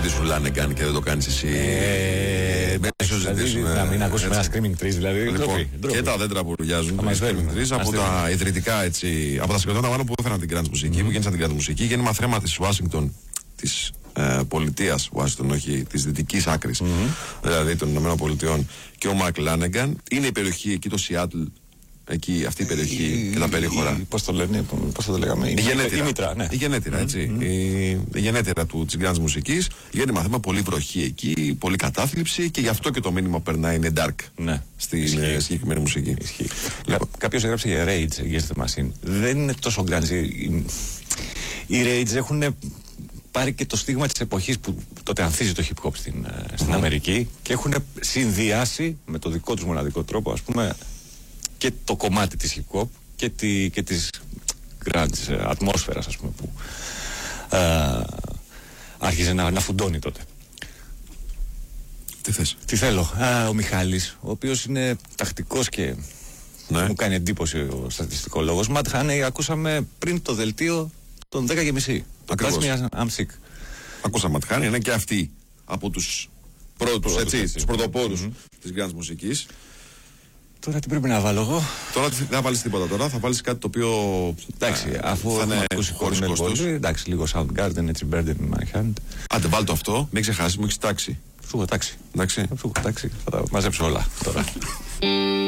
ζητήσουν Λάνεγκαν και δεν το κάνεις εσύ. Να μην ακούσουμε ένα Screaming Trees, δηλαδή. Λοιπόν, και τα δέντρα που ρουλιάζουν. Από τα ιδρυτικά έτσι. Από τα συγκροτήματα μάλλον που έφεραν την grunge μουσική, που γέννησαν την grunge μουσική. Γέννημα θέμα της Ουάσιγκτον, της πολιτείας Ουάσιγκτον, όχι της δυτικής άκρης, δηλαδή των Ηνωμένων Πολιτειών, και ο Μαρκ Λάνεγκαν. Είναι η περιοχή εκεί, το Σιάτλ. Εκεί, αυτή η περιοχή και τα περίχωρα. Πώς το λένε, πώς θα το λέγαμε. Η γενέτειρα, έτσι. Η γενέτειρα της grunge μουσικής. Γέννημα θέμα, πολύ βροχή εκεί, πολύ κατάθλιψη, και γι' αυτό και το μήνυμα περνάει είναι dark στη συγκεκριμένη μουσική. Κάποιος έγραψε για Rage Against the Machine. Δεν είναι τόσο grunge. Οι Rage έχουν πάρει και το στίγμα της εποχής που τότε ανθίζει το hip hop στην Αμερική, και έχουν συνδυάσει με το δικό τους μοναδικό τρόπο, ας πούμε, και το κομμάτι της hip hop και της grunge ατμόσφαιρας, ας πούμε, που άρχιζε να φουντώνει τότε. Τι θες? Τι θέλω? Ο Μιχάλης, ο οποίος είναι τακτικός και μου κάνει εντύπωση ο στατιστικολόγος. Ματ Χάνεϊ, ακούσαμε πριν το δελτίο των 10:30. Ακριβώς. I'm sick. Ακούσαμε Ματ Χάνεϊ, είναι και αυτοί από τους πρώτους, έτσι, τους πρωτοπόρους της grunge μουσικής. Τώρα τι πρέπει να βάλω εγώ? Τώρα δεν θα βάλεις τίποτα τώρα, θα βάλεις κάτι το οποίο. Εντάξει, αφού θα είναι ακούσει χωρίς κόστος. Εντάξει, λίγο Soundgarden, έτσι, Burden in my hand. Άντε, βάλ' το αυτό, μην ξεχάσεις, μου έχεις τάξει. Σου έχω τάξει. Εντάξει. Σου έχω τάξει, θα τα μαζέψω όλα τώρα.